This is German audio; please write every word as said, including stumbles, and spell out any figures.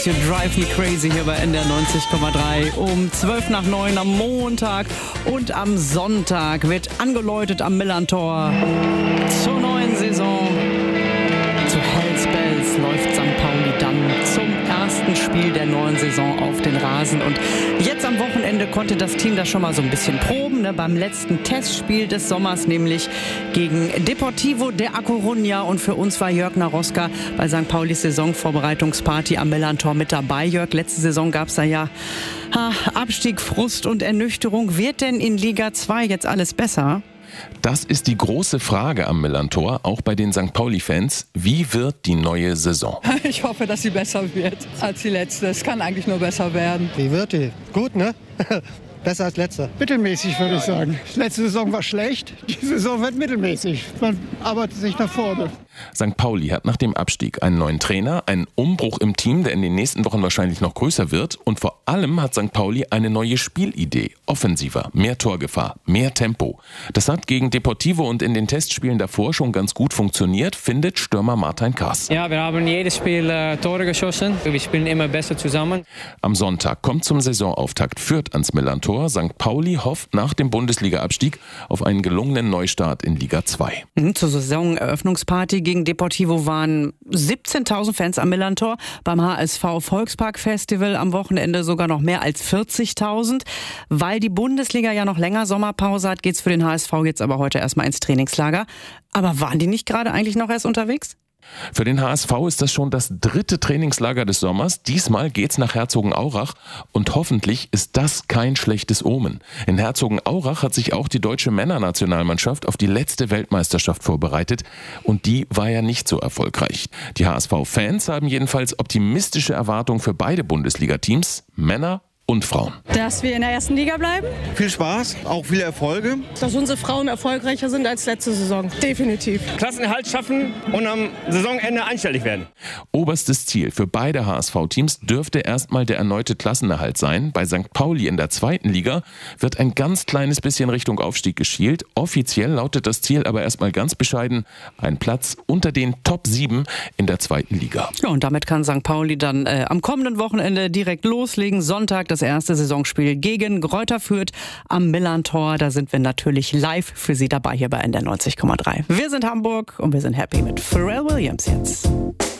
House, You Drive Me Crazy hier bei N D R neunzig Komma drei. Um zwölf nach neun am Montag und am Sonntag wird angeläutet am Millerntor zur neuen Saison. Zu Hells Bells läuft Sankt Pauli dann zum ersten Spiel der neuen Saison auf den Rasen. Und jetzt am Wochenende konnte das Team das schon mal so ein bisschen proben, ne, beim letzten Testspiel des Sommers, nämlich gegen Deportivo de A Coruña. Und für uns war Jörg Naroska bei Sankt Paulis Saisonvorbereitungsparty am Millerntor mit dabei. Jörg, letzte Saison gab es da ja ha, Abstieg, Frust und Ernüchterung. Wird denn in Liga zwei jetzt alles besser? Das ist die große Frage am Millerntor, auch bei den Sankt Pauli-Fans. Wie wird die neue Saison? Ich hoffe, dass sie besser wird als die letzte. Es kann eigentlich nur besser werden. Wie wird die? Gut, ne? Besser als letzte. Mittelmäßig, würde ich sagen. Letzte Saison war schlecht, die Saison wird mittelmäßig. Man arbeitet sich nach vorne. Sankt Pauli hat nach dem Abstieg einen neuen Trainer, einen Umbruch im Team, der in den nächsten Wochen wahrscheinlich noch größer wird. Und vor allem hat Sankt Pauli eine neue Spielidee. Offensiver, mehr Torgefahr, mehr Tempo. Das hat gegen Deportivo und in den Testspielen davor schon ganz gut funktioniert, findet Stürmer Martin Kaas. Ja, wir haben jedes Spiel äh, Tore geschossen. Wir spielen immer besser zusammen. Am Sonntag kommt zum Saisonauftakt Fürth ans Millerntor. Sankt Pauli hofft nach dem Bundesliga-Abstieg auf einen gelungenen Neustart in Liga zwei. Zur Saisoneröffnungsparty gegen Deportivo waren siebzehntausend Fans am Millerntor. Beim H S V Volkspark Festival am Wochenende sogar noch mehr als vierzigtausend. Weil die Bundesliga ja noch länger Sommerpause hat, geht's für den H S V jetzt aber heute erstmal ins Trainingslager. Aber waren die nicht gerade eigentlich noch erst unterwegs? Für den H S V ist das schon das dritte Trainingslager des Sommers. Diesmal geht's nach Herzogenaurach und hoffentlich ist das kein schlechtes Omen. In Herzogenaurach hat sich auch die deutsche Männernationalmannschaft auf die letzte Weltmeisterschaft vorbereitet und die war ja nicht so erfolgreich. Die H S V-Fans haben jedenfalls optimistische Erwartungen für beide Bundesliga-Teams, Männer und Frauen. Dass wir in der ersten Liga bleiben. Viel Spaß, auch viele Erfolge. Dass unsere Frauen erfolgreicher sind als letzte Saison. Definitiv. Klassenerhalt schaffen und am Saisonende einstellig werden. Oberstes Ziel für beide H S V-Teams dürfte erstmal der erneute Klassenerhalt sein. Bei Sankt Pauli in der zweiten Liga wird ein ganz kleines bisschen Richtung Aufstieg geschielt. Offiziell lautet das Ziel aber erstmal ganz bescheiden: ein Platz unter den Top sieben in der zweiten Liga. Ja, und damit kann Sankt Pauli dann äh, am kommenden Wochenende direkt loslegen. Sonntag das erste Saisonspiel gegen Greuther Fürth am Millerntor. Da sind wir natürlich live für Sie dabei hier bei N D R neunzig Komma drei. Wir sind Hamburg und wir sind happy mit Pharrell Williams jetzt.